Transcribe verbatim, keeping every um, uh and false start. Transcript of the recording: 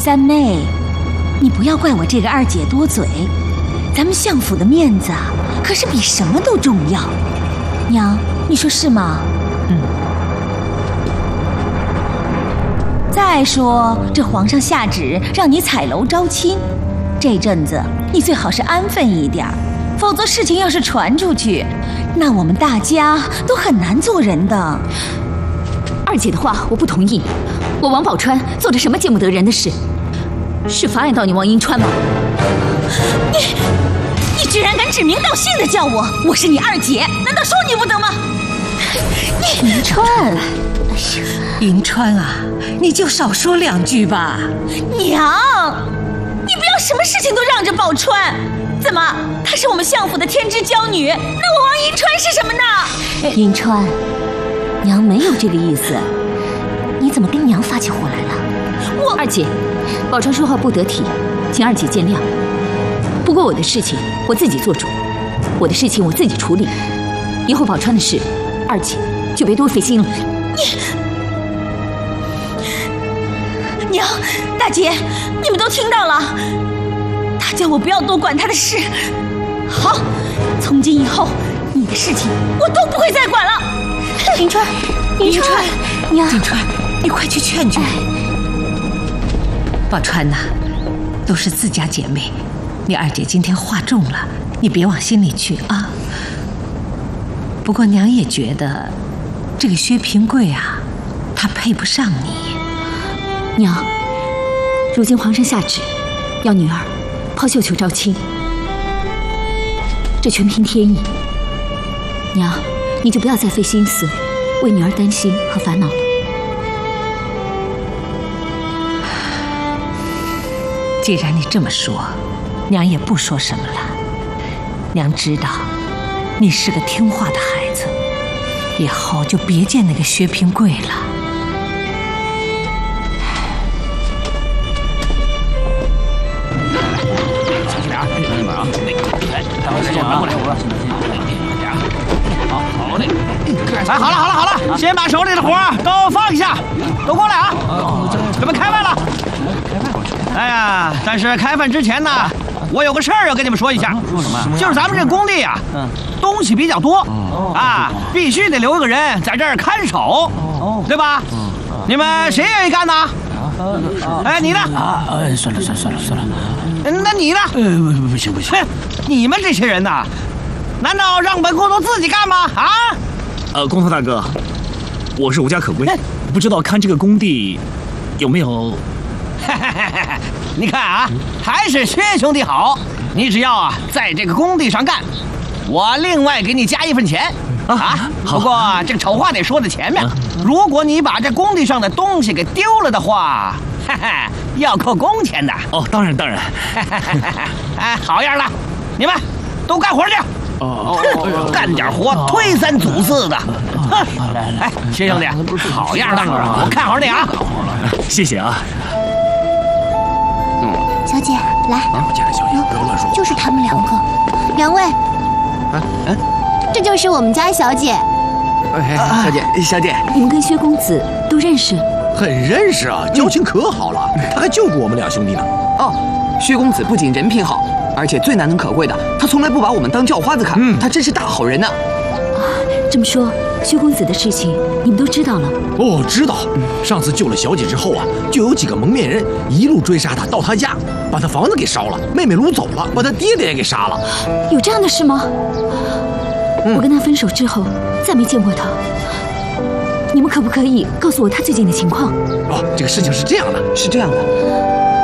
三妹，你不要怪我这个二姐多嘴，咱们相府的面子啊，可是比什么都重要。娘，你说是吗？ 嗯。 再说这皇上下旨让你彩楼招亲，这阵子你最好是安分一点，否则事情要是传出去，那我们大家都很难做人的。 二姐的话我不同意，我王宝钏做着什么见不得人的事？是妨碍到你王银川吗？ 你你居然敢指名道姓的叫我，我是你二姐，难道说你不得吗？ 你银川， 银川啊，你就少说两句吧。 娘，你不要什么事情都让着宝钏，怎么她是我们相府的天之娇女，那我王银川是什么呢？ 银川，娘没有这个意思，你怎么跟娘发起火来了？我二姐，宝钏说话不得体，请二姐见谅。不过我的事情我自己做主，我的事情我自己处理，以后宝钏的事，二姐就别多费心了。 你，娘，大姐，你们都听到了，他叫我不要多管他的事。好，从今以后，你的事情我都不会再管了。 银川，银川，娘， 银川，你快去劝劝。宝钏呐，都是自家姐妹，你二姐今天话重了，你别往心里去啊。不过娘也觉得，这个薛平贵啊，他配不上你。 娘，如今皇上下旨，要女儿抛绣球招亲，这全凭天意。娘，你就不要再费心思为女儿担心和烦恼了。 既然你这么说，娘也不说什么了。娘知道你是个听话的孩子，以后就别见那个薛平贵了。 小心点啊！慢点啊！来，大伙儿先搬过来，我好好嘞。哎，好了好了好了，先把手里的活都放下，都过来啊！准备开饭了。哎呀，但是开饭之前呢，我有个事儿要跟你们说一下。说什么？就是咱们这工地啊，东西比较多啊，必须得留一个人在这儿看守，对吧？你们谁愿意干呢？哎，你呢？ 啊，呃，算了算了算了算了。 那你呢？ 呃，不不行不行。 你们这些人呐，难道让本工作自己干吗？啊？ 呃，工头大哥，我是无家可归，不知道看这个工地有没有。 你看啊，还是薛兄弟好。你只要啊在这个工地上干，我另外给你加一份钱啊。不过这个丑话得说在前面，如果你把这工地上的东西给丢了的话，要扣工钱的。 哦，当然当然。 哎，好样的，你们都干活去。哦，干点活推三阻四的。哼，哎，薛兄弟，好样的，我看好你啊。 谢谢啊。 小姐，来， 啊，小姐，不要乱说。 就是他们两个，两位， 啊，嗯， 这就是我们家小姐。 哎，小姐，小姐， 你们跟薛公子都认识？ 很认识啊，交情可好了，他还救过我们两兄弟呢。 哦，薛公子不仅人品好，而且最难能可贵的，他从来不把我们当叫花子看，嗯，他真是大好人呢。 啊，这么说，薛公子的事情你们都知道了？ 哦，知道。上次救了小姐之后啊，就有几个蒙面人一路追杀他到他家，把他房子给烧了，妹妹掳走了，把他爹爹也给杀了。 有这样的事吗？嗯、我跟他分手之后再没见过他。你们可不可以告诉我他最近的情况？ 哦，这个事情是这样的， 是这样的。